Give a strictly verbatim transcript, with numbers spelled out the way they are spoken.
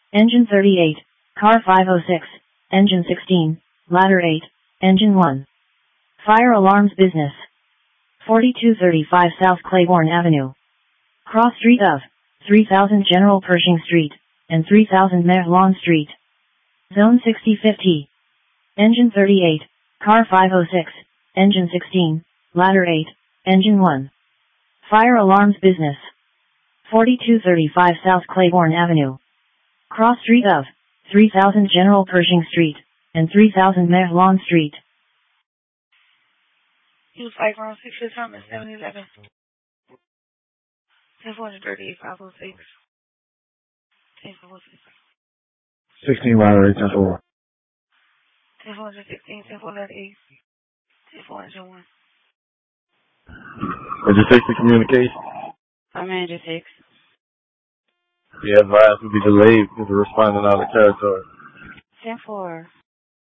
Engine thirty-eight, car five oh six, engine sixteen, ladder eight, engine one. Fire alarms business. forty-two thirty-five South Claiborne Avenue. Cross street of three thousand General Pershing Street and three thousand Merlon Street. Zone sixty fifty. Engine thirty-eight, car five oh six, engine sixteen, ladder eight, engine one. Fire alarms business. forty-two thirty-five South Claiborne Avenue. Cross street of three thousand General Pershing Street and three thousand Merlon Street. Use Icon six for Thomas, seven eleven. ten four thirty-eight, five oh six. ten four six. sixteen ladder eight, ten four. ten four sixteen, ten four eight. ten four oh one. Engine six to communication. I'm Engine six. The advice will be delayed because we're responding out of territory. ten four.